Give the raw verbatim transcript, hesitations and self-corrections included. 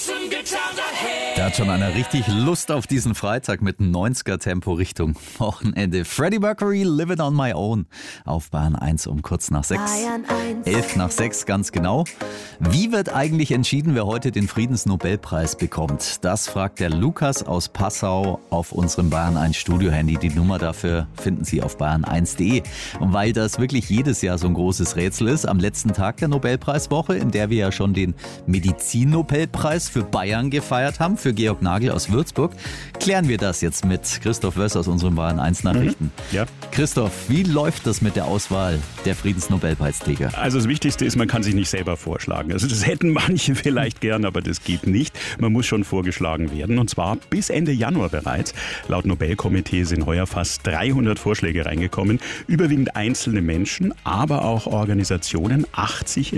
Der hat schon einer richtig Lust auf diesen Freitag mit neunziger-Tempo Richtung Wochenende. Freddie Mercury, Living on My Own. Auf Bayern eins um kurz nach sechs. Elf nach sechs, ganz genau. Wie wird eigentlich entschieden, wer heute den Friedensnobelpreis bekommt? Das fragt der Lukas aus Passau auf unserem Bayern eins Studio-Handy. Die Nummer dafür finden Sie auf bayern eins punkt de. Und weil das wirklich jedes Jahr so ein großes Rätsel ist, am letzten Tag der Nobelpreiswoche, in der wir ja schon den Medizin-Nobelpreis für Bayern gefeiert haben, für Georg Nagel aus Würzburg, klären wir das jetzt mit Christoph Wöss aus unseren Bayern eins Nachrichten. Mhm. Ja. Christoph, wie läuft das mit der Auswahl der Friedensnobelpreisträger? Also das Wichtigste ist, man kann sich nicht selber vorschlagen. Also das hätten manche vielleicht gern, aber das geht nicht. Man muss schon vorgeschlagen werden, und zwar bis Ende Januar bereits. Laut Nobelkomitee sind heuer fast dreihundert Vorschläge reingekommen, überwiegend einzelne Menschen, aber auch Organisationen, achtzig